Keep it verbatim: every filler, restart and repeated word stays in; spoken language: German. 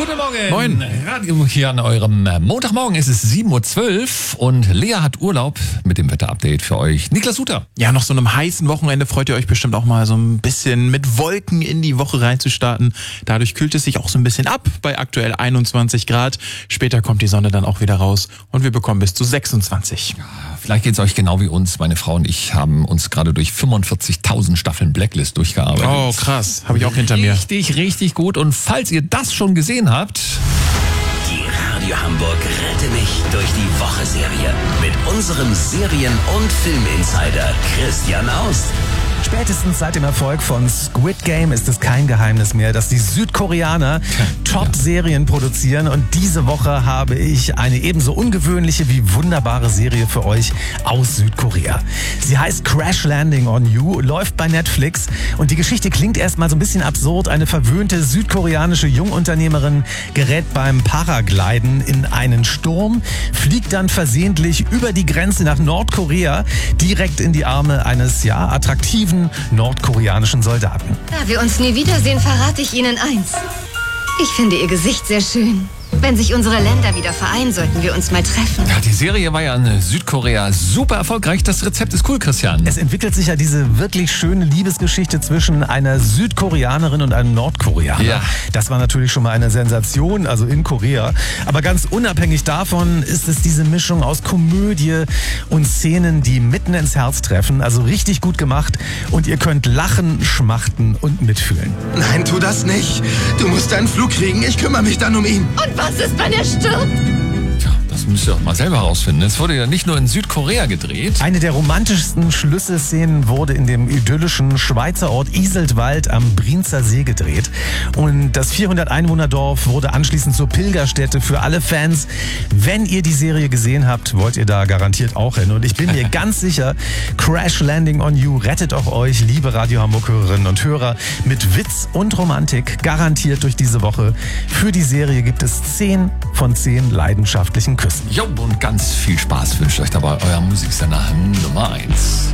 Guten Morgen. Moin. Radio hier an eurem Montagmorgen. Es ist sieben Uhr zwölf und Lea hat Urlaub mit dem Wetterupdate für euch. Niklas Suter. Ja, nach so einem heißen Wochenende freut ihr euch bestimmt auch mal so ein bisschen mit Wolken in die Woche reinzustarten. Dadurch kühlt es sich auch so ein bisschen ab bei aktuell einundzwanzig Grad. Später kommt die Sonne dann auch wieder raus und wir bekommen bis zu sechsundzwanzig. Ja, vielleicht geht es euch genau wie uns. Meine Frau und ich haben uns gerade durch fünfundvierzigtausend Staffeln Blacklist durchgearbeitet. Oh, krass. Habe ich auch hinter mir. Richtig, richtig gut. Und falls ihr das schon gesehen habt... Die Radio Hamburg Rette mich durch die Woche-Serie mit unserem Serien- und Filminsider Christian Aust. Spätestens seit dem Erfolg von Squid Game ist es kein Geheimnis mehr, dass die Südkoreaner Top-Serien produzieren. Und diese Woche habe ich eine ebenso ungewöhnliche wie wunderbare Serie für euch aus Südkorea. Sie heißt Crash Landing on You, läuft bei Netflix. Und die Geschichte klingt erstmal so ein bisschen absurd. Eine verwöhnte südkoreanische Jungunternehmerin gerät beim Paragliden in einen Sturm, fliegt dann versehentlich über die Grenze nach Nordkorea, direkt in die Arme eines, ja, attraktiven nordkoreanischen Soldaten. Da wir uns nie wiedersehen, verrate ich Ihnen eins. Ich finde Ihr Gesicht sehr schön. Wenn sich unsere Länder wieder vereinen, sollten wir uns mal treffen. Ja, die Serie war ja in Südkorea super erfolgreich. Das Rezept ist cool, Christian. Es entwickelt sich ja diese wirklich schöne Liebesgeschichte zwischen einer Südkoreanerin und einem Nordkoreaner. Ja. Das war natürlich schon mal eine Sensation, also in Korea. Aber ganz unabhängig davon ist es diese Mischung aus Komödie und Szenen, die mitten ins Herz treffen. Also richtig gut gemacht. Und ihr könnt lachen, schmachten und mitfühlen. Nein, tu das nicht. Du musst einen Flug kriegen. Ich kümmere mich dann um ihn. Und was ist, wenn er stirbt? Tja, das müsst ihr doch mal selber herausfinden. Es wurde ja nicht nur in Südkorea gedreht. Eine der romantischsten Schlüsselszenen wurde in dem idyllischen Schweizer Ort Iseltwald am Brienzer See gedreht. Und das vierhundert Einwohner Dorf wurde anschließend zur Pilgerstätte für alle Fans. Wenn ihr die Serie gesehen habt, wollt ihr da garantiert auch hin. Und ich bin mir ganz sicher, Crash Landing on You rettet auch euch, liebe Radio Hamburg-Hörerinnen und Hörer, mit Witz und Romantik garantiert durch diese Woche. Für die Serie gibt es zehn von zehn leidenschaftlichen Küssen. Jo, und ganz viel Spaß wünscht euch dabei euer Musiksender Nummer eins.